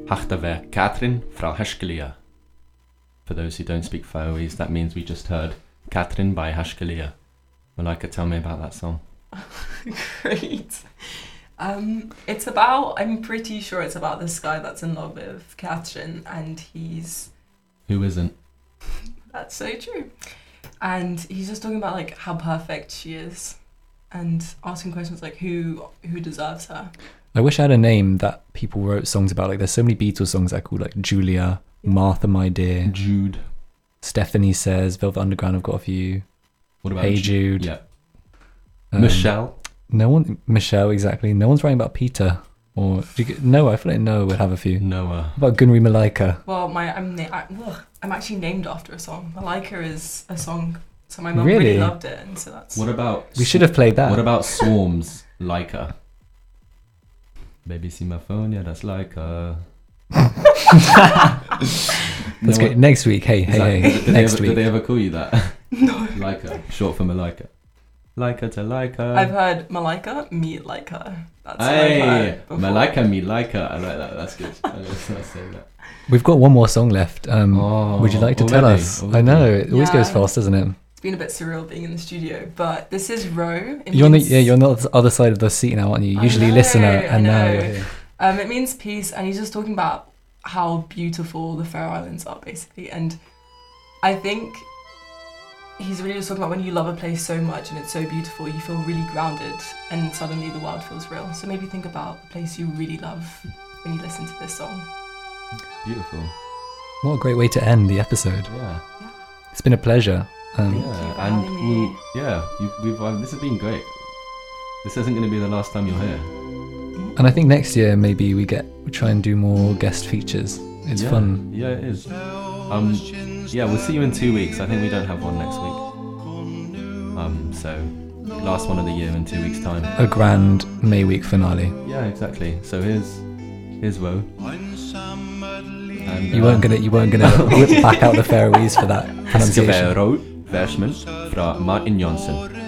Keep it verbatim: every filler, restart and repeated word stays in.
Hachtave Catherine fra Hashkalia. For those who don't speak Faroese, that means we just heard Catherine by Hashkalia. Malika, tell me about that song. Great. Um, it's about, I'm pretty sure it's about this guy that's in love with Catherine, and he's... Who isn't? That's so true. And he's just talking about like how perfect she is, and asking questions like who who deserves her. I wish I had a name that people wrote songs about. Like there's so many Beatles songs that are called like Julia, Yeah. Martha, My Dear, Jude. Stephanie Says, Velvet Underground. I've got a few. What about Hey Jude. Yeah. Um, Michelle. No one. Michelle, exactly. No one's writing about Peter or do you get, Noah. I feel like Noah would have a few. Noah. What about Gunri Malika? Well, my I'm na- I, ugh, I'm actually named after a song. Malika is a song, so my mum Really? really loved it, and so that's. What about... We should have played that. What about Swarm's Leica? Baby, see my phone? Yeah, that's Leica. That's No good. one- Next week. Hey, Is hey, that- hey. did, did Next they ever, week. Did they ever call you that? No. Leica, short for Malika. Leica to Leica. I've heard Malika meet Leica. That's what I've Hey, heard before. Malika me Leica. I like that. That's good. I just want to say that. We've got one more song left. Um, Oh, would you like to tell already? us? I Already? know it always Yeah. goes fast, doesn't it? It's been a bit surreal being in the studio, but this is Row. It You're on the means- yeah, you're on the other side of the seat now, aren't you? I Usually know, listener, I and now know. you're here. Um, it means peace, and he's just talking about how beautiful the Faroe Islands are, basically. And I think he's really just talking about when you love a place so much and it's so beautiful, you feel really grounded, and suddenly the world feels real. So maybe think about the place you really love when you listen to this song. Beautiful. What a great way to end the episode. Yeah. It's been a pleasure. Um, Thank you Yeah. for And having me. we'll, yeah, you, we've uh, this has been great. This isn't going to be the last time you're here. and I think next year maybe we get we try and do more guest features. It's yeah. fun. Yeah, it is. Um, yeah, we'll see you in two weeks. I think we don't have one next week. Um, so last one of the year in two weeks' time. A grand May week finale. Yeah, exactly. So here's here's Woe. And, You weren't gonna you weren't gonna whip back out the Faroese for that pronunciation. Skavero, versmen fra Martin Johnsen.